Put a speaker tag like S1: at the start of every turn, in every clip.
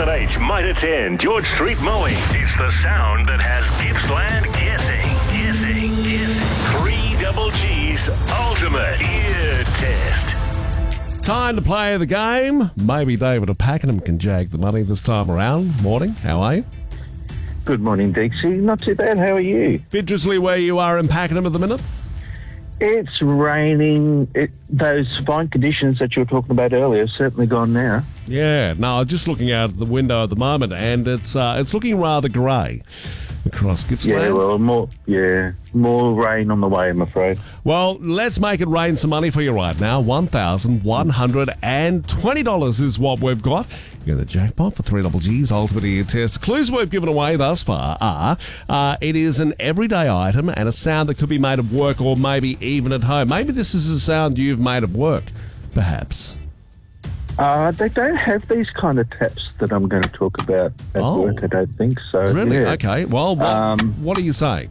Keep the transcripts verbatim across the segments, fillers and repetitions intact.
S1: Simon H, Mitre ten, George Street Mowing. It's the sound that has Gippsland guessing, guessing, guessing. Three Double G's Ultimate Ear Test.
S2: Time to play the game. Maybe David of Pakenham can jag the money this time around. Morning, how are you?
S3: Good morning, Dixie. Not too bad. How are you?
S2: Bit drizzly where you are in Pakenham at the minute?
S3: It's raining. It, those fine conditions that you were talking about earlier have certainly gone now.
S2: Yeah, no, just looking out the window at the moment, and it's uh, it's looking rather grey across Gippsland.
S3: Yeah, well, more yeah, more rain on the way, I'm afraid.
S2: Well, let's make it rain some money for you right now. one thousand one hundred twenty dollars is what we've got. You get the jackpot for three Double G's Ultimate Ear Test. The clues we've given away thus far are uh, it is an everyday item and a sound that could be made at work or maybe even at home. Maybe this is a sound you've made at work, perhaps.
S3: Uh, they don't have these kind of taps that I'm going to talk about at
S2: Oh.
S3: work, I don't think so.
S2: Really?
S3: Yeah.
S2: Okay. Well, what,
S3: Um,
S2: what are you saying?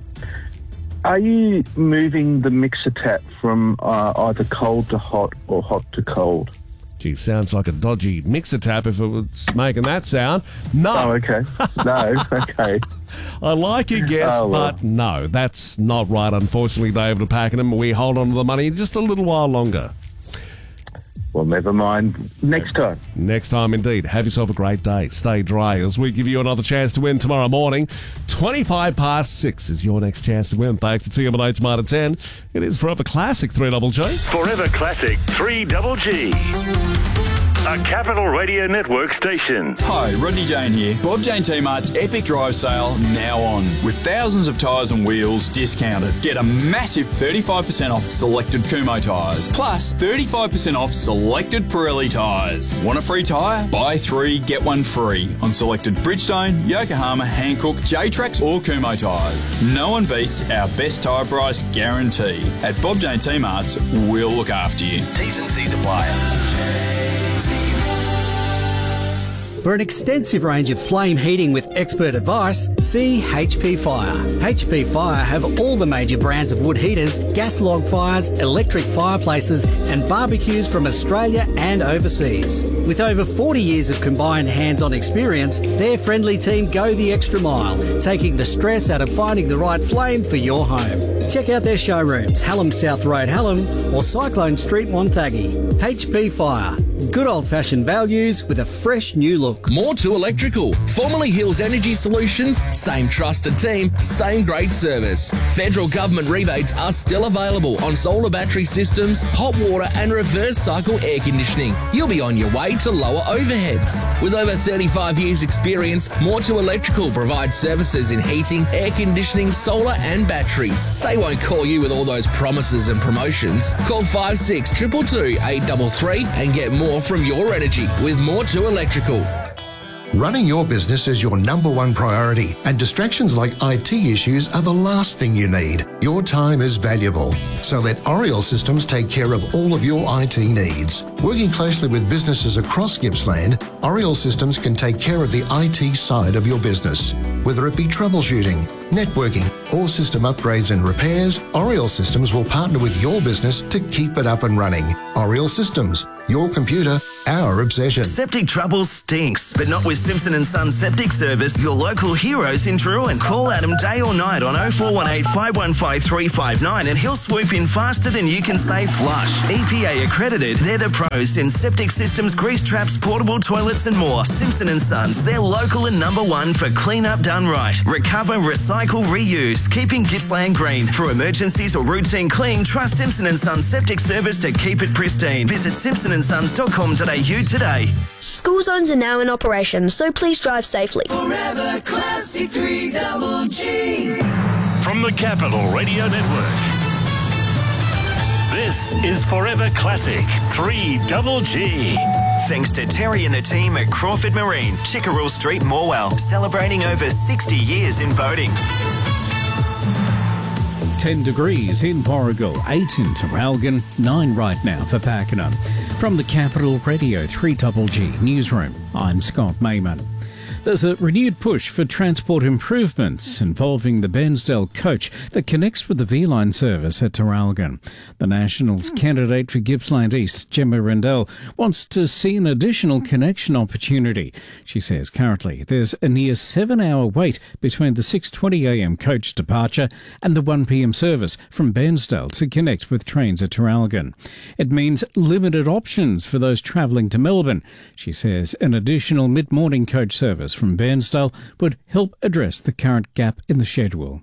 S3: Are you moving the mixer tap from uh, either cold to hot or hot to cold?
S2: Gee, sounds like a dodgy mixer tap if it was making that sound. No.
S3: Oh, okay. No, okay.
S2: I like your guess,
S3: Oh, well.
S2: but no, that's not right, unfortunately, David of Pakenham. We hold on to the money just a little while longer.
S3: Well, never mind. Next time.
S2: Next time, indeed. Have yourself a great day. Stay dry as we give you another chance to win tomorrow morning. twenty-five past six is your next chance to win. Thanks to T M and H Mitre ten. It is Forever Classic three Double G.
S1: Forever Classic three Double G. A Capital Radio Network station.
S4: Hi, Rodney Jane here. Bob Jane T-Mart's Epic Drive Sale now on. With thousands of tyres and wheels discounted. Get a massive thirty-five percent off selected Kumho tyres. Plus thirty-five percent off selected Pirelli tyres. Want a free tyre? Buy three, get one free on selected Bridgestone, Yokohama, Hankook, J-Trax or Kumho tyres. No one beats our best tyre price guarantee. At Bob Jane T-Mart's, we'll look after you.
S1: T's and C's apply.
S5: For an extensive range of flame heating with expert advice, see H P Fire. H P Fire have all the major brands of wood heaters, gas log fires, electric fireplaces and barbecues from Australia and overseas. With over forty years of combined hands-on experience, their friendly team go the extra mile, taking the stress out of finding the right flame for your home. Check out their showrooms, Hallam South Road, Hallam or Cyclone Street, Wonthaggi. H P Fire. Good old-fashioned values with a fresh new look.
S6: More to Electrical. Formerly Hills Energy Solutions. Same trusted team, same great service. Federal government rebates are still available on solar battery systems, hot water and reverse cycle air conditioning. You'll be on your way to lower overheads. With over thirty-five years experience, More to Electrical provides services in heating, air conditioning, solar and batteries. They won't call you with all those promises and promotions. Call five six two two two, eight three three and get more from your energy with More to Electrical.
S7: Running your business is your number one priority, and distractions like I T issues are the last thing you need. Your time is valuable, so let Oriel Systems take care of all of your I T needs. Working closely with businesses across Gippsland, Oriel Systems can take care of the I T side of your business. Whether it be troubleshooting, networking, or system upgrades and repairs, Oriel Systems will partner with your business to keep it up and running. Oriel Systems, your computer, our obsession.
S8: Septic trouble stinks, but not with Simpson and Son Septic Service, your local heroes in Drouin. Call Adam day or night on oh four one eight, five one five, three five nine and he'll swoop in faster than you can say flush. E P A accredited, they're the pros in septic systems, grease traps, portable toilets and more. Simpson and Sons, they're local and number one for clean up done right. Recover, recycle, reuse, keeping Gippsland green. For emergencies or routine clean, trust Simpson and Sons Septic Service to keep it pristine. Visit simpson and sons dot com dot a u today.
S9: School zones are now in operation, so please drive safely.
S10: Forever Classic three Double G.
S1: From the Capital Radio Network. This is Forever Classic three Double G.
S8: Thanks to Terry and the team at Crawford Marine, Chickerell Street, Morwell, celebrating over sixty years in boating.
S11: ten degrees in Warragul, eight in Terralgan, nine right now for Pakenham. From the Capital Radio three Double G Newsroom, I'm Scott Mayman. The There's a renewed push for transport improvements involving the Bairnsdale coach that connects with the V-Line service at Traralgon. The Nationals candidate for Gippsland East, Gemma Rendell, wants to see an additional connection opportunity. She says currently there's a near seven-hour wait between the six twenty a m coach departure and the one p m service from Bairnsdale to connect with trains at Traralgon. It means limited options for those travelling to Melbourne. She says an additional mid-morning coach service from Bairnsdale would help address the current gap in the schedule.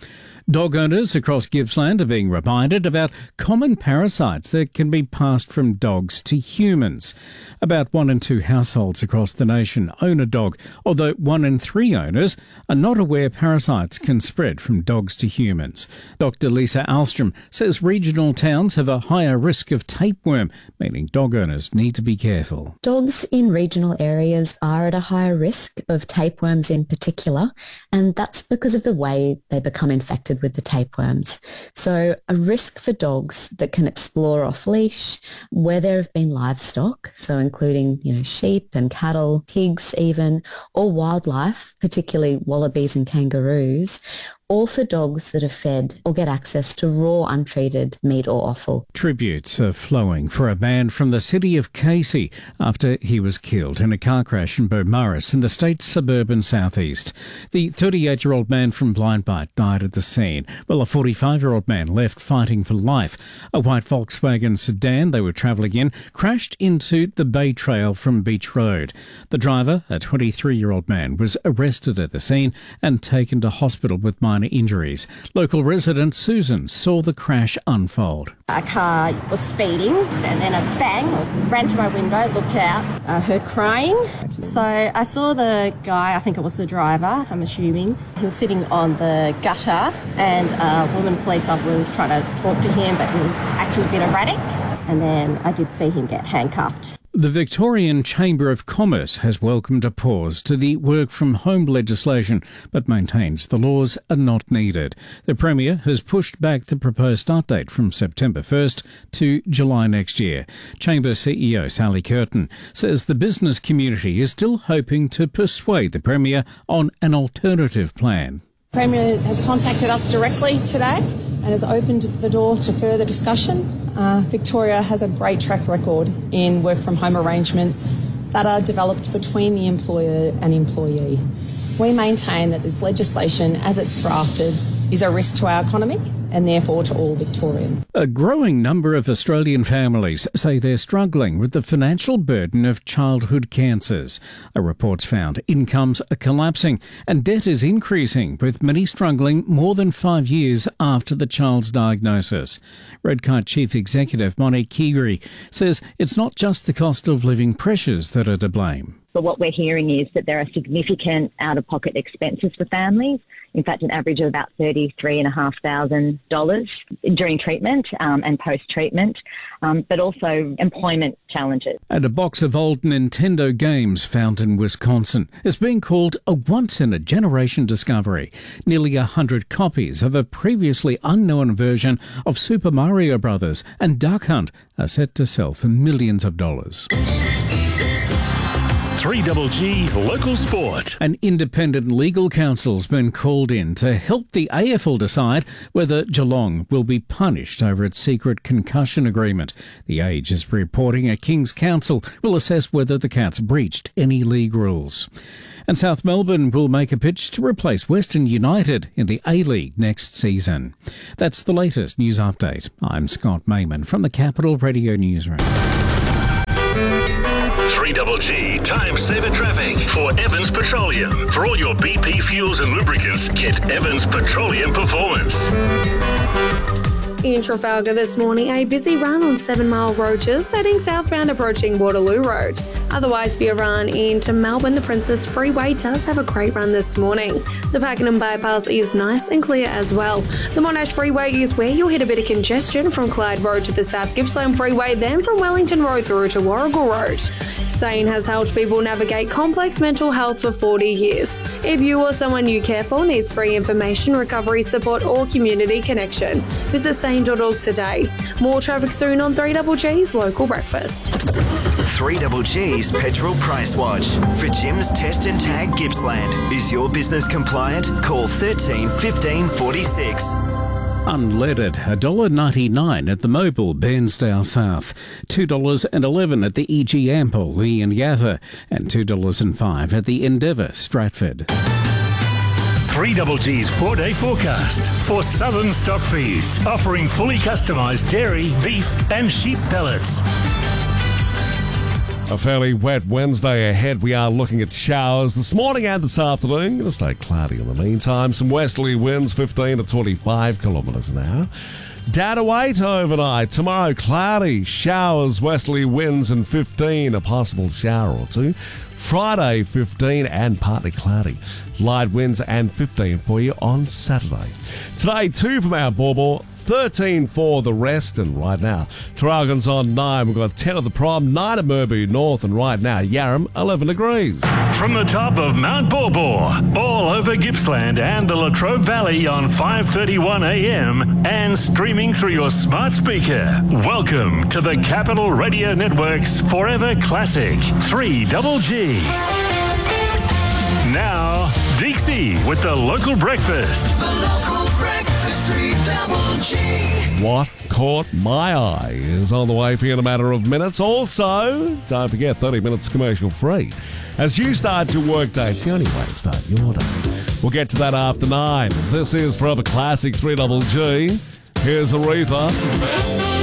S11: Dog owners across Gippsland are being reminded about common parasites that can be passed from dogs to humans. About one in two households across the nation own a dog, although one in three owners are not aware parasites can spread from dogs to humans. Doctor Lisa Alstrom says regional towns have a higher risk of tapeworm, meaning dog owners need to be careful.
S12: Dogs in regional areas are at a higher risk of tapeworms in particular, and that's because of the way they become infected with the tapeworms. So a risk for dogs that can explore off leash where there have been livestock, so including, you know, sheep and cattle, pigs even, or wildlife, particularly wallabies and kangaroos, or for dogs that are fed or get access to raw, untreated meat or offal.
S11: Tributes are flowing for a man from the city of Casey after he was killed in a car crash in Beaumaris in the state's suburban southeast. The thirty-eight-year-old man from Blindbite died at the scene, while a forty-five-year-old man left fighting for life. A white Volkswagen sedan they were travelling in crashed into the Bay Trail from Beach Road. The driver, a twenty-three-year-old man, was arrested at the scene and taken to hospital with minor injuries. Local resident Susan saw the crash unfold.
S13: A car was speeding and then a bang, ran to my window, looked out, I heard crying. So I saw the guy, I think it was the driver, I'm assuming. He was sitting on the gutter and a woman police officer was trying to talk to him, but he was acting a bit erratic. And then I did see him get handcuffed.
S11: The Victorian Chamber of Commerce has welcomed a pause to the work-from-home legislation, but maintains the laws are not needed. The Premier has pushed back the proposed start date from September first to July next year. Chamber C E O Sally Curtin says the business community is still hoping to persuade the Premier on an alternative plan.
S14: The Premier has contacted us directly today and has opened the door to further discussion. Uh, Victoria has a great track record in work-from-home arrangements that are developed between the employer and employee. We maintain that this legislation, as it's drafted, is a risk to our economy and therefore to all Victorians.
S11: A growing number of Australian families say they're struggling with the financial burden of childhood cancers. A report's found incomes are collapsing and debt is increasing, with many struggling more than five years after the child's diagnosis. Redkite Chief Executive Monique Keighery says it's not just the cost of living pressures that are to blame.
S15: But what we're hearing is that there are significant out-of-pocket expenses for families. In fact, an average of about thirty-three thousand five hundred dollars during treatment um, and post-treatment, um, but also employment challenges.
S11: And a box of old Nintendo games found in Wisconsin is being called a once-in-a-generation discovery. Nearly a hundred copies of a previously unknown version of Super Mario Brothers and Duck Hunt are set to sell for millions of dollars.
S1: three G G Local Sport.
S11: An independent legal counsel's been called in to help the A F L decide whether Geelong will be punished over its secret concussion agreement. The Age is reporting a King's Counsel will assess whether the Cats breached any league rules. And South Melbourne will make a pitch to replace Western United in the A-League next season. That's the latest news update. I'm Scott Mayman from the Capital Radio Newsroom.
S1: three G G Time Saver Traffic for Evans Petroleum. For all your B P fuels and lubricants, get Evans Petroleum Performance.
S16: In Trafalgar this morning, a busy run on Seven Mile Roaches, heading southbound approaching Waterloo Road. Otherwise, for your run into Melbourne, the Princess Freeway does have a great run this morning. The Pakenham Bypass is nice and clear as well. The Monash Freeway is where you'll hit a bit of congestion from Clyde Road to the South Gippsland Freeway, then from Wellington Road through to Warrigal Road. SANE has helped people navigate complex mental health for forty years. If you or someone you care for needs free information, recovery support or community connection, visit sane dot org today. More traffic soon on three G G's Local Breakfast.
S8: three G G G's Petrol Price Watch. For Jim's Test and Tag Gippsland. Is your business compliant? Call thirteen fifteen forty-six.
S11: Unleaded, one dollar ninety-nine at the Mobil, Bairnsdale South, two dollars eleven at the E G Ample, Lee and Yatha, and two dollars five at the Endeavour, Stratford.
S1: three G's four-day forecast for Southern Stock Feeds, offering fully customised dairy, beef and sheep pellets.
S2: A fairly wet Wednesday ahead. We are looking at showers this morning and this afternoon. Going to stay cloudy in the meantime. Some westerly winds, fifteen to twenty-five kilometres an hour. Down to eight overnight. Tomorrow, cloudy, showers, westerly winds and fifteen. A possible shower or two. Friday, fifteen and partly cloudy. Light winds and fifteen for you on Saturday. Today, two from our Bawbaw, thirteen for the rest, and right now, Traralgon's on nine. We've got ten at the Prom, nine at Murby North, and right now, Yarram, eleven degrees.
S1: From the top of Mount Bawbaw, all over Gippsland and the Latrobe Valley on five thirty-one a m and streaming through your smart speaker. Welcome to the Capital Radio Network's Forever Classic, three G. Now, Dixie with the local breakfast.
S10: The local breakfast, three G.
S2: What caught my eye is on the way for you in a matter of minutes. Also, don't forget, thirty minutes commercial free. As you start your work day, it's the only way to start your day. We'll get to that after nine. This is Forever Classic, three G. Here's Aretha.